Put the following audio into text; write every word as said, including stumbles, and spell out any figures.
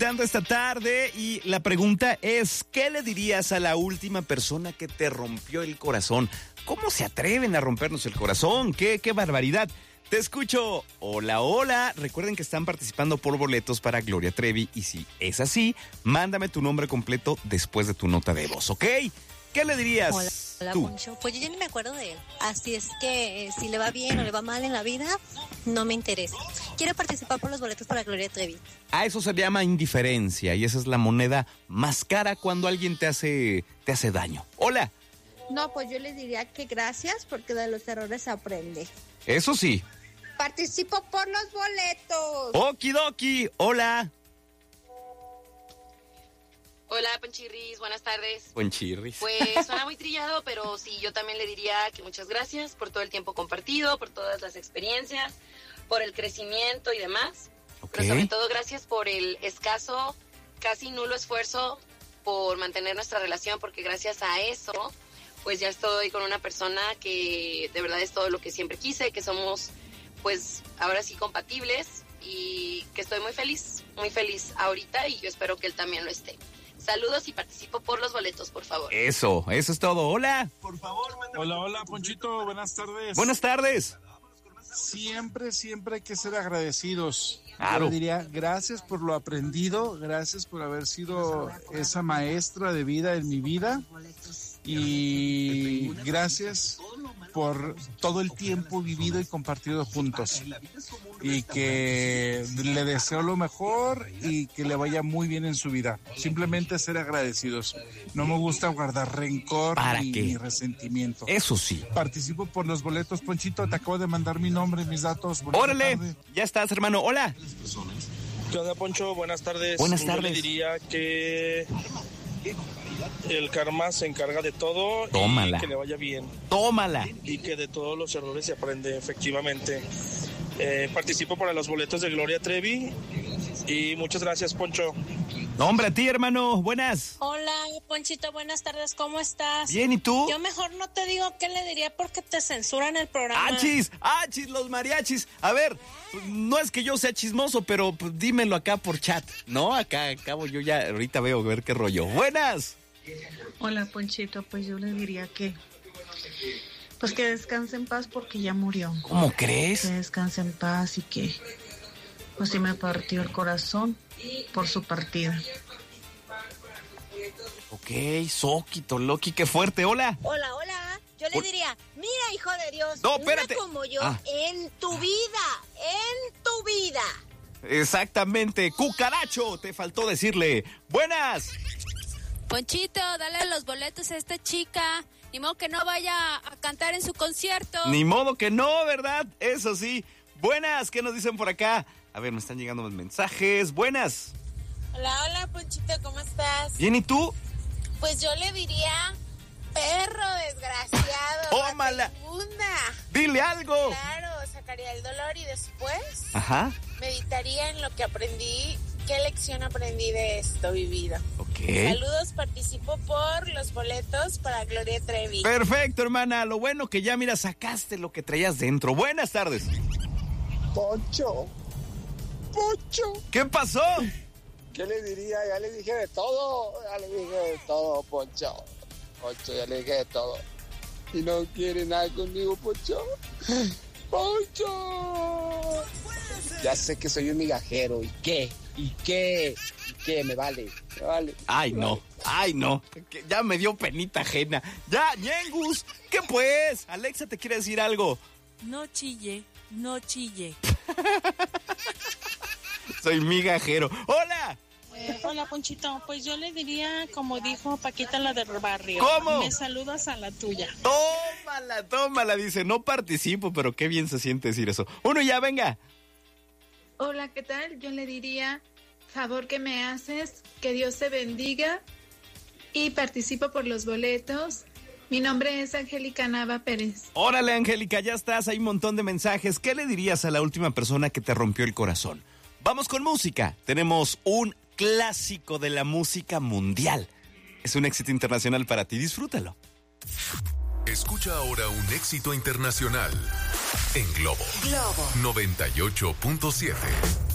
conectando esta tarde y la pregunta es, ¿qué le dirías a la última persona que te rompió el corazón? ¿Cómo se atreven a rompernos el corazón? ¡Qué, qué barbaridad! Te escucho. Hola, hola. Recuerden que están participando por boletos para Gloria Trevi y si es así, mándame tu nombre completo después de tu nota de voz, ¿ok? ¿Qué le dirías Hola, hola, tú? Poncho. Pues yo ya ni me acuerdo de él. Así es que eh, si le va bien o le va mal en la vida, no me interesa. Quiero participar por los boletos para Gloria Trevi. A eso se llama indiferencia y esa es la moneda más cara cuando alguien te hace, te hace daño. Hola. No, pues yo le diría que gracias porque de los errores se aprende. Eso sí. Participo por los boletos. Okidoki. Hola. Hola, Ponchirris, buenas tardes. Buen chirris. Pues suena muy trillado, pero sí, yo también le diría que muchas gracias por todo el tiempo compartido, por todas las experiencias, por el crecimiento y demás. Ok. Pero sobre todo gracias por el escaso, casi nulo esfuerzo por mantener nuestra relación, porque gracias a eso, pues ya estoy con una persona que de verdad es todo lo que siempre quise, que somos, pues, ahora sí compatibles y que estoy muy feliz, muy feliz ahorita y yo espero que él también lo esté. Saludos y participo por los boletos, por favor. Eso, eso es todo. Hola. Por favor, hola, hola, Ponchito, buenas tardes. Buenas tardes. Siempre, siempre hay que ser agradecidos. Claro. Yo diría gracias por lo aprendido, gracias por haber sido esa maestra de vida en mi vida y gracias por todo el tiempo vivido y compartido juntos. Y que le deseo lo mejor y que le vaya muy bien en su vida. Simplemente ser agradecidos. No me gusta guardar rencor ni, ni resentimiento. Eso sí. Participo por los boletos, Ponchito. Te acabo de mandar mi nombre, mis datos. Bonita Órale, tarde. ya estás, hermano. Hola. ¿Qué onda, Poncho? Buenas tardes. Buenas Yo tardes. le diría que el karma se encarga de todo. Tómala. Y que le vaya bien. Tómala. Y que de todos los errores se aprende, efectivamente. Eh, participo para los boletos de Gloria Trevi y muchas gracias, Poncho. No, hombre, a ti, hermano. Buenas. Hola, Ponchito, buenas tardes, ¿cómo estás? Bien, ¿y tú? Yo mejor no te digo qué le diría porque te censuran el programa. ¡Achis! ¡Achis! Los mariachis. A ver, no es que yo sea chismoso, pero pues, dímelo acá por chat. No, acá acabo yo ya, ahorita veo a ver qué rollo. ¡Buenas! Hola, Ponchito, pues yo le diría que pues que descanse en paz porque ya murió. ¿Cómo crees? Que descanse en paz y que pues sí me partió el corazón por su partida. Ok, Soquito, Loki, qué fuerte. Hola. Hola, hola. Yo le Hola. diría, mira, hijo de Dios, No, una espérate. como yo Ah. en tu vida, en tu vida. Exactamente. Cucaracho, te faltó decirle. Buenas. Ponchito, dale los boletos a esta chica. Ni modo que no vaya a cantar en su concierto. Ni modo que no, ¿verdad? Eso sí. Buenas, ¿qué nos dicen por acá? A ver, me están llegando los mensajes. Buenas. Hola, hola, Ponchito, ¿cómo estás? Bien, ¿y tú? Pues yo le diría, perro desgraciado. ¡Tómala! Inmunda. Dile algo. Claro, sacaría el dolor y después Ajá. meditaría en lo que aprendí, qué lección aprendí de esto vivido. Ok. Saludos, participo por los boletos para Gloria Trevi. Perfecto, hermana. Lo bueno que ya, mira, sacaste lo que traías dentro. Buenas tardes. Poncho, Poncho. ¿Qué pasó? ¿Qué le diría? Ya le dije de todo, ya le dije de todo, Poncho. Poncho, ya le dije de todo. Y no quiere nada conmigo, Poncho. Poncho. Ya sé que soy un migajero. ¿Y qué? ¿Y qué? ¿Y qué? Me vale, me vale. Ay, no. Ay, no. Que ya me dio penita ajena. Ya, Ñengus. ¿Qué pues? Alexa te quiere decir algo. No chille, no chille. Soy migajero. ¡Hola! Eh, hola, Ponchito. Pues yo le diría, como dijo Paquita, la del barrio. ¿Cómo? Me saludas a la tuya. Tómala, tómala. Dice, no participo, pero qué bien se siente decir eso. Uno ya, venga. Hola, ¿qué tal? Yo le diría, favor que me haces, que Dios te bendiga y participo por los boletos. Mi nombre es Angélica Nava Pérez. Órale, Angélica, ya estás. Hay un montón de mensajes. ¿Qué le dirías a la última persona que te rompió el corazón? Vamos con música. Tenemos un clásico de la música mundial. Es un éxito internacional para ti. Disfrútalo. Escucha ahora un éxito internacional en Globo. Globo noventa y ocho punto siete.